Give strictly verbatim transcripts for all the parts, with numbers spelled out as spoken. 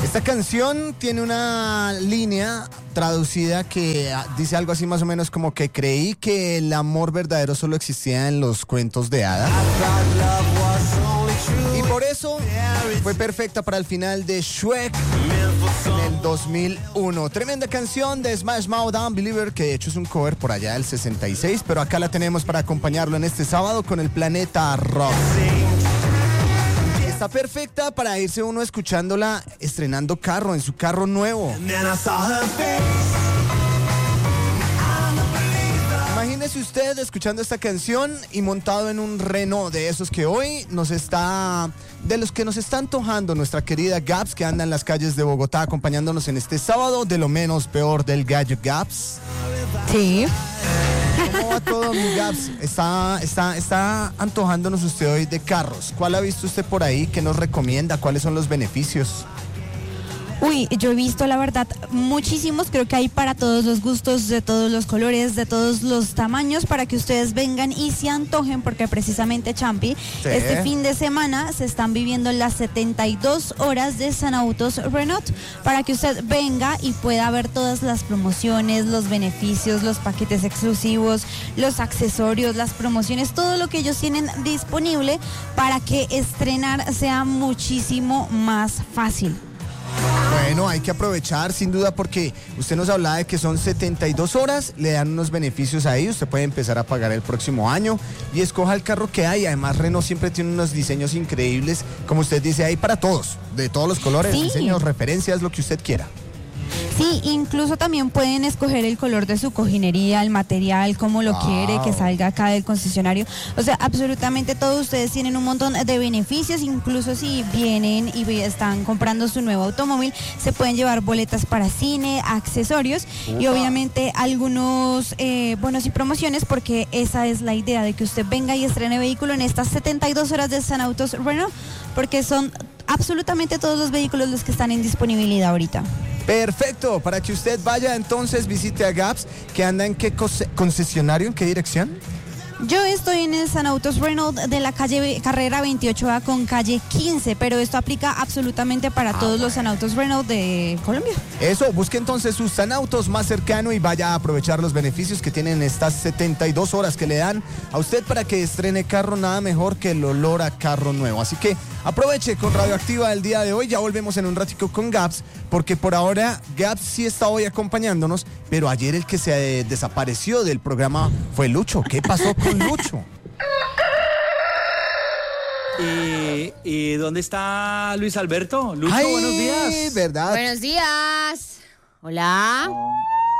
Esta canción tiene una línea traducida que dice algo así más o menos como que creí que el amor verdadero solo existía en los cuentos de hadas. Y por eso fue perfecta para el final de Shrek en el dos mil uno. Tremenda canción de Smash Mouth Unbeliever, que de hecho es un cover por allá del sesenta y seis, pero acá la tenemos para acompañarlo en este sábado con el Planeta Rock. Está perfecta para irse uno escuchándola estrenando carro, en su carro nuevo. Imagínese usted escuchando esta canción y montado en un Renault de esos que hoy nos está, de los que nos está antojando nuestra querida Gaps, que anda en las calles de Bogotá acompañándonos en este sábado de lo menos peor del gallo. Gaps. Sí. ¿Cómo va todo, mi Gaps? Está, está, está antojándonos usted hoy de carros. ¿Cuál ha visto usted por ahí? ¿Qué nos recomienda? ¿Cuáles son los beneficios? Uy, yo he visto, la verdad, muchísimos. Creo que hay para todos los gustos, de todos los colores, de todos los tamaños, para que ustedes vengan y se antojen, porque precisamente, Champi, sí, este fin de semana se están viviendo las setenta y dos horas de San Autos Renault, para que usted venga y pueda ver todas las promociones, los beneficios, los paquetes exclusivos, los accesorios, las promociones, todo lo que ellos tienen disponible para que estrenar sea muchísimo más fácil. Bueno, hay que aprovechar sin duda, porque usted nos hablaba de que son setenta y dos horas, le dan unos beneficios ahí, usted puede empezar a pagar el próximo año y escoja el carro que hay. Además, Renault siempre tiene unos diseños increíbles, como usted dice, hay para todos, de todos los colores, sí, diseños, referencias, lo que usted quiera. Sí, incluso también pueden escoger el color de su cojinería, el material, como lo wow. quiere, que salga acá del concesionario. O sea, absolutamente todos ustedes tienen un montón de beneficios. Incluso si vienen y están comprando su nuevo automóvil, se pueden llevar boletas para cine, accesorios Upa. y obviamente algunos eh, bonos y promociones, porque esa es la idea, de que usted venga y estrene vehículo en estas setenta y dos horas de San Autos Renault, porque son absolutamente todos los vehículos los que están en disponibilidad ahorita. Perfecto, para que usted vaya entonces, visite a Gaps, que anda en qué concesionario, en qué dirección. Yo estoy en el San Autos Renault de la calle Carrera veintiocho A con calle quince, pero esto aplica absolutamente para ah, todos bueno. los San Autos Renault de Colombia. Eso, busque entonces su San Autos más cercano y vaya a aprovechar los beneficios que tienen estas setenta y dos horas que le dan a usted para que estrene carro. Nada mejor que el olor a carro nuevo. Así que aproveche con Radioactiva el día de hoy. Ya volvemos en un ratico con Gaps, porque por ahora Gaps sí está hoy acompañándonos, pero ayer el que se desapareció del programa fue Lucho. ¿Qué pasó con Lucho? ¿Y, ¿Y dónde está Luis Alberto? Lucho, Ay, buenos días. ¿Verdad? Buenos días. Hola. No,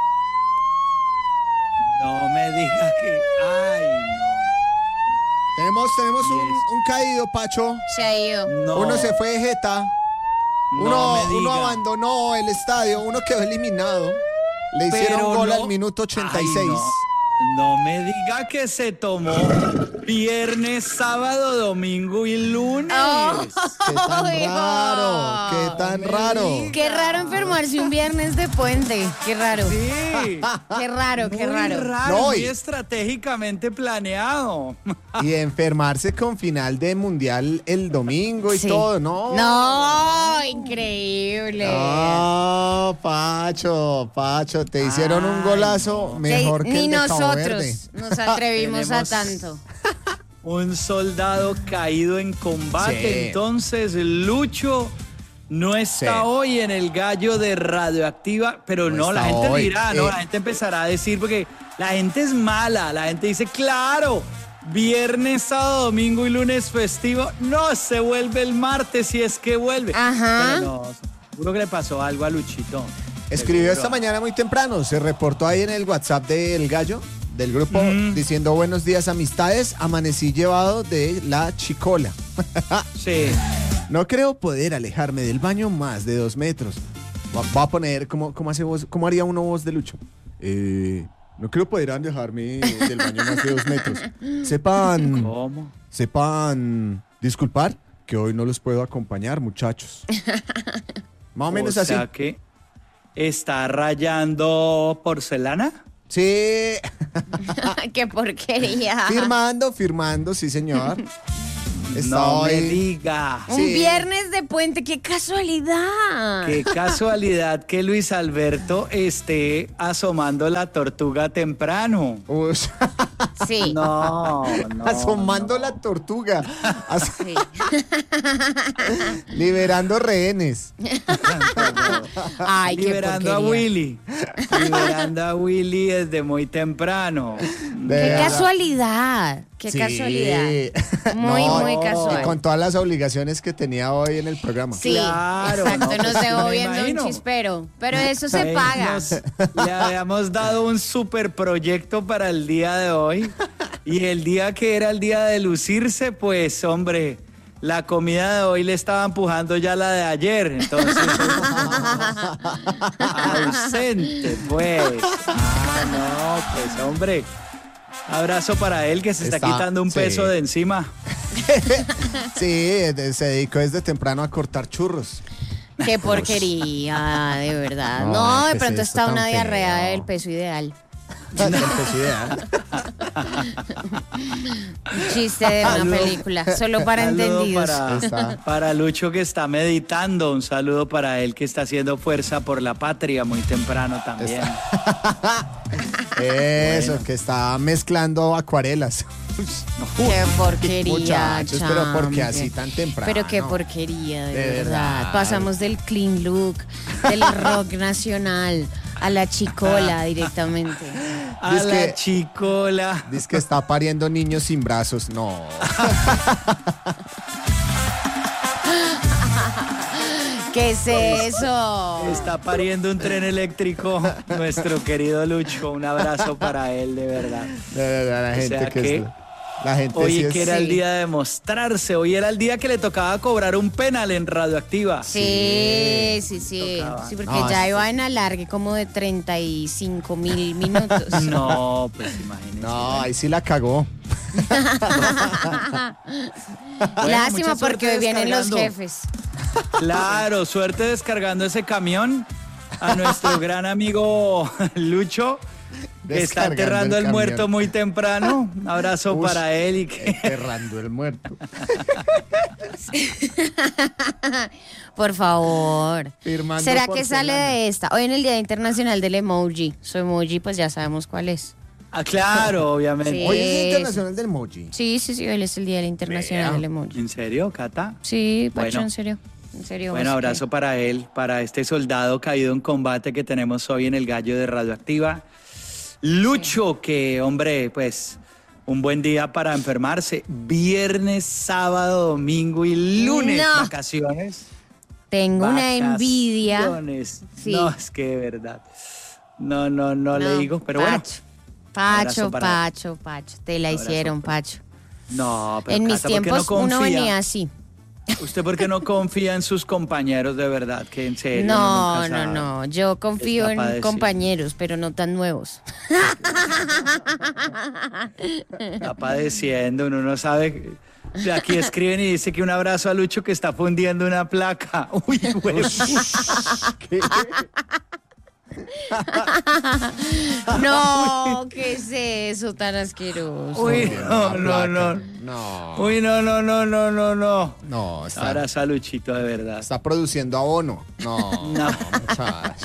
no me digas que... Ay, no. Tenemos, tenemos un, un caído, Pacho. Se ha ido. No. Uno se fue de jeta. No uno, me diga. uno abandonó el estadio. Uno quedó eliminado. Le hicieron Pero gol no, al minuto ochenta y seis. Ay, no. No me diga que se tomó viernes, sábado, domingo y lunes. Oh, qué tan raro, qué tan raro. Qué raro enfermarse un viernes de puente. Qué raro. Sí. Qué raro, qué Muy raro. raro, No, muy y- estratégicamente planeado. Y enfermarse con final de mundial el domingo y Sí. todo, ¿no? No, increíble. No, Pacho, Pacho, te hicieron un Ay, golazo no. mejor Que que ni el de Cabo Verde. nosotros nos atrevimos a Tenemos- tanto. Un soldado caído en combate. Sí. Entonces, Lucho no está Sí. hoy en el gallo de Radioactiva, pero No no, la está gente hoy. dirá, ¿no? Eh. La gente empezará a decir, porque la gente es mala. La gente dice, claro, viernes, sábado, domingo y lunes festivo. No, se vuelve el martes si es que vuelve. Ajá. Pero no, seguro que le pasó algo a Luchito. Escribió Seguro. esta mañana muy temprano, se reportó ahí en el WhatsApp del gallo, del grupo, Mm. diciendo buenos días amistades, amanecí llevado de la chicola. Sí. No creo poder alejarme del baño más de dos metros. Va, va a poner, ¿cómo, cómo, hace voz, ¿cómo haría uno voz de Lucho? Eh, no creo poder alejarme del baño más de dos metros. Sepan, ¿Cómo? sepan disculpar que hoy no los puedo acompañar, muchachos. Más o menos o así. sea que está rayando porcelana. Sí. Qué porquería. Firmando, firmando, sí señor. No me Estoy- diga. Un Sí. viernes de puente, qué casualidad. Qué casualidad que Luis Alberto esté asomando la tortuga temprano. Uy, Sí. No, no. asomando no. la tortuga. As- Sí. liberando rehenes. Ay, qué Liberando a porquería. Willy. Liberando a Willy desde muy temprano. De Qué verdad. casualidad. Qué Sí. casualidad. Muy, No, muy y casual. con todas las obligaciones que tenía hoy en el programa. Sí, Claro, exacto, no, nos pues, dejó me viendo imagino. un chispero. Pero eso se Ahí paga. nos- le habíamos dado un super proyecto para el día de hoy. Y el día que era el día de lucirse, pues, hombre, la comida de hoy le estaba empujando ya la de ayer. Entonces, ausente, pues. Ah, no, pues, hombre. Abrazo para él que se está, Está- quitando un sí. peso de encima. Sí, de- se dedicó desde temprano a cortar churros. Qué porquería, de verdad. No, No, de ¿qué es pronto esto está tan una diarrea feo? del peso ideal. El peso ideal. Un chiste de una Saludo. película, solo para Saludo entendidos. Para, Está. para Lucho que está meditando, un saludo para él que está haciendo fuerza por la patria muy temprano también. Eso, Bueno. que está mezclando acuarelas. Qué porquería, Muchachos, pero ¿por qué así champion. tan temprano? Pero qué porquería, de, De verdad. verdad. Pasamos del clean look, del rock nacional, a la chicola directamente. A Dice la que- chicola. Dice que está pariendo niños sin brazos. No. ¿Qué es eso? Está pariendo un tren eléctrico nuestro querido Lucho. Un abrazo para él, de verdad. De verdad, la O gente sea que, que es- la gente sí Hoy es- que era el Sí. día de mostrarse, hoy era el día que le tocaba cobrar un penal en Radioactiva. Sí, sí, sí. Tocaba. Sí, porque No, ya es- iba en alargue como de treinta y cinco mil minutos. No, pues imagínense. No, ahí sí la cagó. Lástima mucha suerte porque hoy vienen los descargando. jefes. Claro, suerte descargando ese camión a nuestro gran amigo Lucho, que está Descargando enterrando el, el muerto camión. muy temprano. Un abrazo Ush, para él y que... Enterrando el muerto. Por favor. Firmando ¿Será que sale porcelana. de esta? Hoy en el Día Internacional del Emoji. Su emoji, pues ya sabemos cuál es. Ah, claro, obviamente. Sí. Hoy es el Internacional del Emoji. Sí, sí, sí, hoy es el Día Internacional Vea. del Emoji. ¿En serio, Cata? Sí, Pacho, Bueno. en serio. En serio. Bueno, vos abrazo qué. para él, para este soldado caído en combate que tenemos hoy en el Gallo de Radioactiva. Lucho, que hombre, pues un buen día para enfermarse. Viernes, sábado, domingo y lunes, No. vacaciones. Tengo una envidia. Vacaciones. Sí. No, es que de verdad. No, no, no, le No, digo, pero bueno. Pacho, Pacho, Abrazo para- Pacho, Pacho. Te la Abrazo hicieron, para- Pacho. No, pero En mis Cata, ¿por qué no tiempos uno confía? venía así. ¿Usted por qué no confía en sus compañeros de verdad? Que en serio. uno No, nunca no, sabe. no. Yo confío Está en padecido. compañeros, pero no tan nuevos. Está padeciendo, uno no sabe. Aquí escriben y dice que un abrazo a Lucho que está fundiendo una placa. Uy, güey. ¿Qué? No, ¿qué es eso tan asqueroso? Uy, no, no, Placa. no. No. Uy, no, no, no, no, no, no. No, está, Abrazo a Luchito, de verdad. está produciendo abono. No, No. muchacho.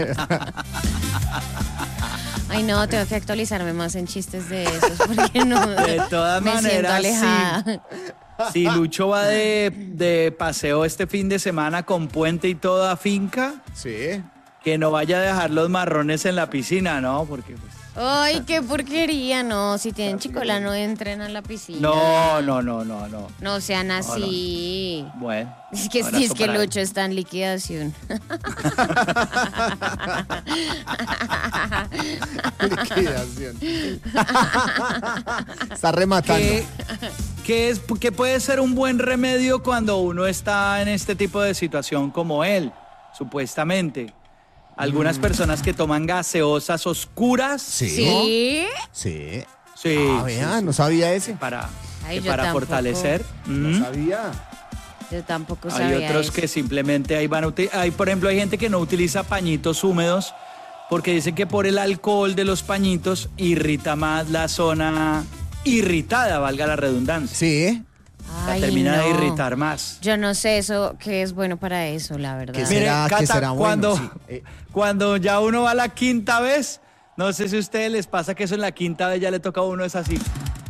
Ay, no, tengo que actualizarme más en chistes de esos porque no. De todas me siento maneras, alejada. sí. Si Lucho va de, de paseo este fin de semana con puente y toda finca, Sí. que no vaya a dejar los marrones en la piscina, ¿no? Porque pues, Ay, qué porquería, no. Si tienen chicola, no entren a la piscina. no, no, no, no, no. No sean así. Bueno. Es que, abrazo es que para él. Lucho está en liquidación. Liquidación. Está rematando. ¿Qué, qué es, qué puede ser un buen remedio cuando uno está en este tipo de situación como él, supuestamente? Algunas Mm. personas que toman gaseosas oscuras. Sí. ¿Sí? Sí. Sí, Ah, sí, vea, sí, no sabía ese. para, Ay, que yo para tampoco. fortalecer. No Mm. sabía. Yo tampoco Hay sabía otros eso. que simplemente ahí van a uti- hay, por ejemplo, hay gente que no utiliza pañitos húmedos porque dicen que por el alcohol de los pañitos irrita más la zona irritada, valga la redundancia. Sí. La Ay, termina no. de irritar más. Yo no sé eso, qué es bueno para eso, la verdad. ¿Qué Mire, será? ¿Qué Cata, será bueno? cuando, Sí, eh. cuando ya uno va la quinta vez, no sé si a ustedes les pasa que eso en la quinta vez ya le toca a uno es así.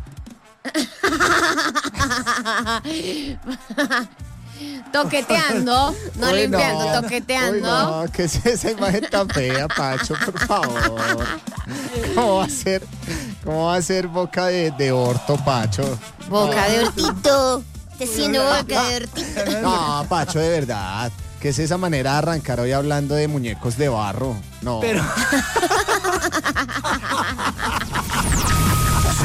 Toqueteando, no Uy, limpiando, no. toqueteando. Uy, no, ¿qué es esa imagen tan fea, Pacho? Por favor. ¿Cómo va a ser, cómo va a ser boca de, de orto, Pacho? Boca de hortito. Te siento boca de hortito. No, Pacho, de verdad. ¿Qué es esa manera de arrancar hoy hablando de muñecos de barro? No. Pero